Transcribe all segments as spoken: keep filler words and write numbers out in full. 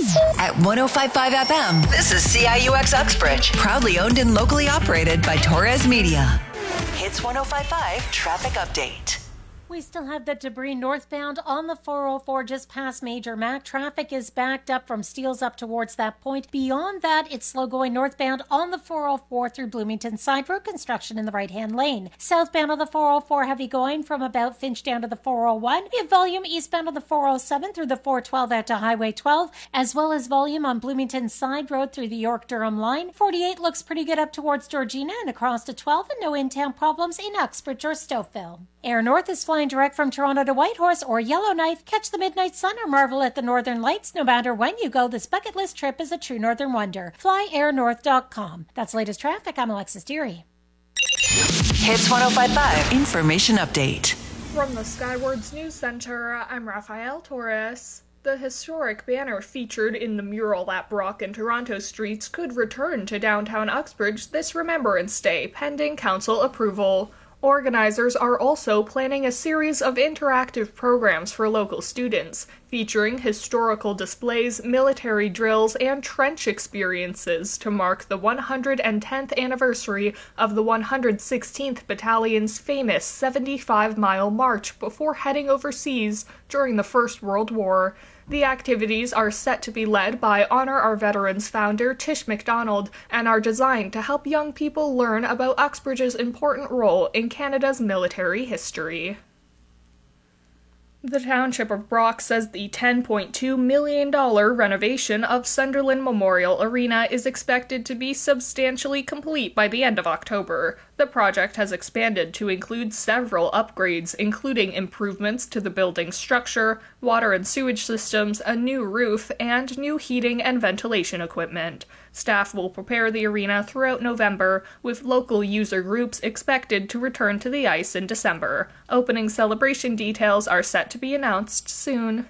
At one oh five point five F M, this is C I U X Uxbridge. Proudly owned and locally operated by Torres Media. Hits one oh five point five Traffic Update. We still have the debris northbound on the four oh four just past Major Mac. Traffic is backed up from Steeles up towards that point. Beyond that, it's slow going northbound on the four oh four through Bloomington Side. Road construction in the right-hand lane. Southbound on the four oh four, heavy going from about Finch down to the four oh one. We have volume eastbound on the four oh seven through the four twelve out to Highway twelve, as well as volume on Bloomington Side Road through the York-Durham line. forty-eight looks pretty good up towards Georgina and across to twelve, and no in-town problems in Uxbridge or Stouffville. Air North is flying direct from Toronto to Whitehorse or Yellowknife. Catch the midnight sun or marvel at the northern lights. No matter when you go, this bucket list trip is a true northern wonder. fly air north dot com. That's latest traffic. I'm Alexis Deary. Hits one oh five point five Information Update. From the Skywards News Center, I'm Rafael Torres. The historic banner featured in the mural at Brock and Toronto Streets could return to downtown Uxbridge this Remembrance Day, pending council approval. Organizers are also planning a series of interactive programs for local students, featuring historical displays, military drills, and trench experiences to mark the one hundred tenth anniversary of the one hundred sixteenth Battalion's famous seventy-five mile march before heading overseas during the First World War. The activities are set to be led by Honor Our Veterans founder Tish MacDonald and are designed to help young people learn about Uxbridge's important role in Canada's military history. The Township of Brock says the ten point two million dollars renovation of Sunderland Memorial Arena is expected to be substantially complete by the end of October. The project has expanded to include several upgrades, including improvements to the building's structure, water and sewage systems, a new roof, and new heating and ventilation equipment. Staff will prepare the arena throughout November, with local user groups expected to return to the ice in December. Opening celebration details are set to be announced soon.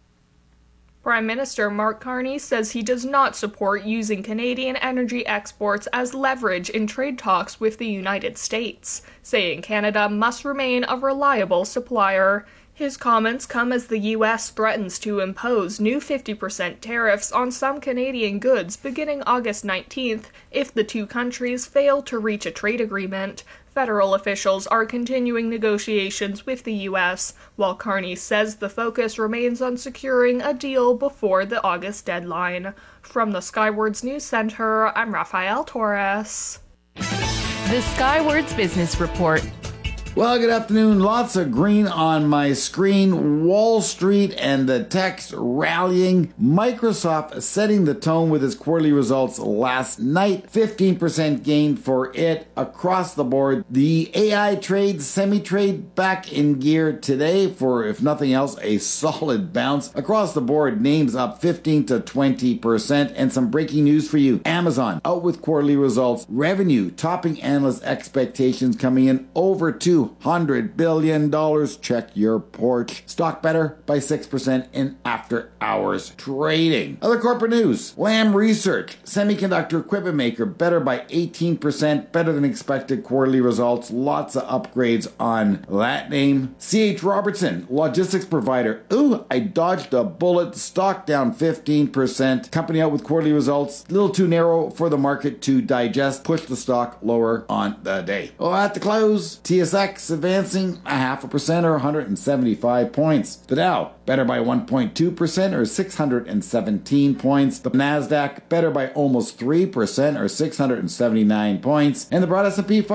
Prime Minister Mark Carney says he does not support using Canadian energy exports as leverage in trade talks with the United States, saying Canada must remain a reliable supplier. His comments come as the U S threatens to impose new fifty percent tariffs on some Canadian goods beginning August nineteenth if the two countries fail to reach a trade agreement. Federal officials are continuing negotiations with the U S, while Carney says the focus remains on securing a deal before the August deadline. From the Skywards News Center, I'm Rafael Torres. The Skywards Business Report. Well, good afternoon. Lots of green on my screen. Wall Street and the techs rallying. Microsoft setting the tone with its quarterly results last night. fifteen percent gain for it across the board. The A I trade, semi-trade back in gear today for, if nothing else, a solid bounce. Across the board, names up fifteen to twenty percent. And some breaking news for you. Amazon out with quarterly results. Revenue topping analyst expectations, coming in over two hundred billion dollars. Check your porch. Stock better by six percent in after hours trading. Other corporate news. Lam Research, semiconductor equipment maker, better by eighteen percent, better than expected quarterly results. Lots of upgrades on that name. C H Robertson, logistics provider. Ooh, I dodged a bullet. Stock down fifteen percent. Company out with quarterly results. A little too narrow for the market to digest. Push the stock lower on the day. Oh, at the close, T S X advancing a half a percent or one hundred seventy-five points. The Dow better by one point two percent or six hundred seventeen points. The Nasdaq better by almost three percent or six hundred seventy-nine points. And the broad S and P